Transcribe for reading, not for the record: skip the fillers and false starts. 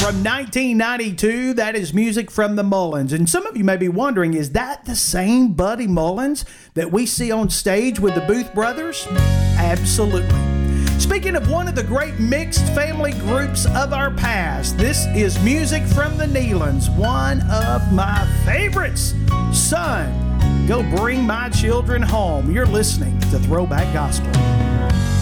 from 1992. That is music from the Mullins. And some of you may be wondering, is that the same Buddy Mullins that we see on stage with the Booth Brothers? Absolutely. Speaking of one of the great mixed family groups of our past, this is music from the Nealons, one of my favorites. Son, go bring my children home. You're listening to Throwback Gospel.